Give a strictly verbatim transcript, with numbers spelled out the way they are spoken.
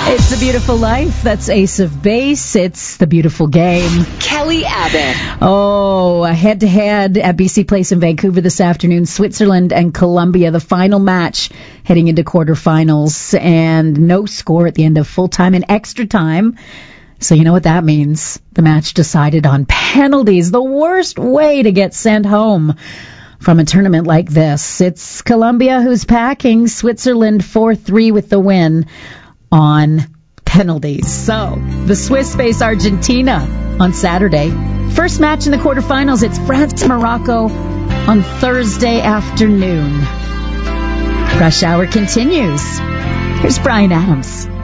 It's The Beautiful Life. That's Ace of Base. It's The Beautiful Game. Kelly Abbott. Oh, head-to-head at B C Place in Vancouver this afternoon. Switzerland and Colombia, the final match heading into quarterfinals. And no score at the end of full time and extra time. So you know what that means. The match decided on penalties. The worst way to get sent home from a tournament like this. It's Colombia who's packing. Switzerland four three with the win on penalties. So, the Swiss face Argentina on Saturday. First match in the quarterfinals, it's France-Morocco on Thursday afternoon. Rush Hour continues. Here's Brian Adams.